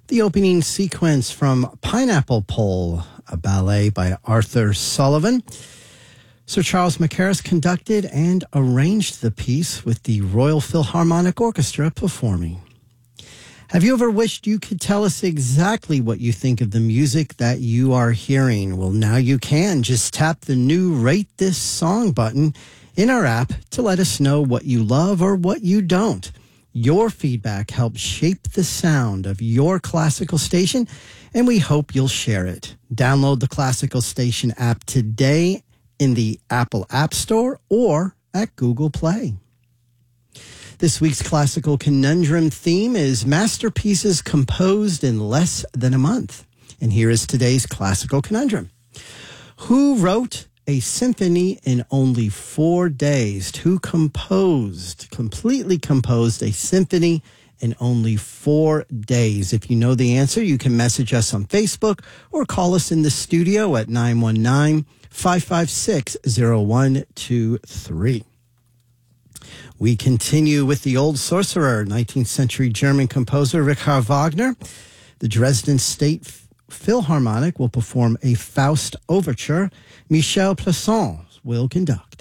The opening sequence from Pineapple Pole, a ballet by Arthur Sullivan. Sir Charles Mackerras conducted and arranged the piece with the Royal Philharmonic Orchestra performing. Have you ever wished you could tell us exactly what you think of the music that you are hearing? Well, now you can. Just tap the new Rate This Song button in our app to let us know what you love or what you don't. Your feedback helps shape the sound of your classical station, and we hope you'll share it. Download the Classical Station app today in the Apple App Store or at Google Play. This week's Classical Conundrum theme is masterpieces composed in less than a month. And here is today's Classical Conundrum. Who wrote a symphony in only 4 days? Who completely composed a symphony in only 4 days? If you know the answer, you can message us on Facebook or call us in the studio at 919-556-0123. We continue with the Old Sorcerer, 19th century German composer Richard Wagner. The Dresden State Philharmonic will perform a Faust overture. Michel Plassans will conduct.